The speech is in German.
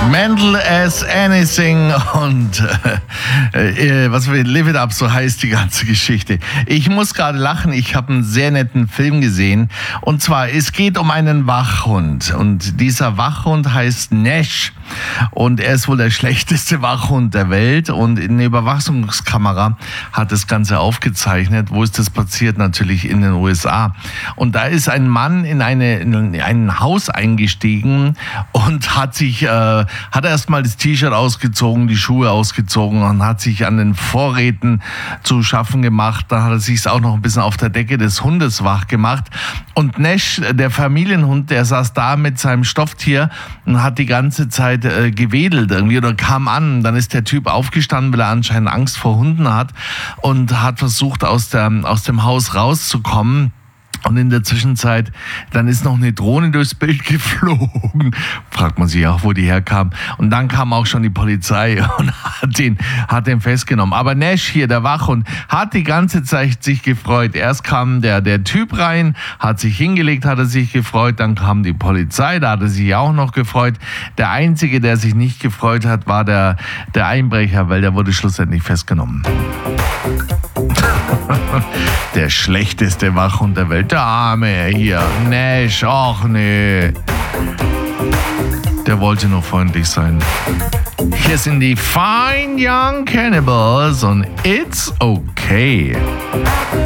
Mental as Anything und was wir Live It Up, so heißt die ganze Geschichte. Ich muss gerade lachen, ich habe einen sehr netten Film gesehen und zwar, es geht um einen Wachhund und dieser Wachhund heißt Nash und er ist wohl der schlechteste Wachhund der Welt und eine Überwachungskamera hat das Ganze aufgezeichnet. Wo ist das passiert? Natürlich in den USA. Und da ist ein Mann in ein Haus eingestiegen und hat erst mal das T-Shirt ausgezogen, die Schuhe ausgezogen und hat sich an den Vorräten zu schaffen gemacht. Dann hat er sich auch noch ein bisschen auf der Decke des Hundes wach gemacht. Und Nash, der Familienhund, der saß da mit seinem Stofftier und hat die ganze Zeit gewedelt irgendwie oder kam an. Dann ist der Typ aufgestanden, weil er anscheinend Angst vor Hunden hat und hat versucht, aus dem Haus rauszukommen. Und in der Zwischenzeit, dann ist noch eine Drohne durchs Bild geflogen. Fragt man sich auch, wo die herkam. Und dann kam auch schon die Polizei und hat den festgenommen. Aber Nash hier, der Wachhund, hat die ganze Zeit sich gefreut. Erst kam der Typ rein, hat sich hingelegt, hat er sich gefreut. Dann kam die Polizei, da hat er sich auch noch gefreut. Der Einzige, der sich nicht gefreut hat, war der Einbrecher, weil der wurde schlussendlich festgenommen. Der schlechteste Wachhund der Welt, der Arme hier, Nash, ach nee. Der wollte nur freundlich sein. Hier sind die Fine Young Cannibals und It's Okay.